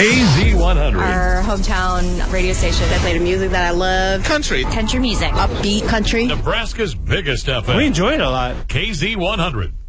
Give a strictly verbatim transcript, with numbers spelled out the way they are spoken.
K Z one hundred. Our hometown radio station that played the music that I love. Country. Country music. Upbeat country. Nebraska's biggest F M. We enjoy it a lot. K Z one hundred.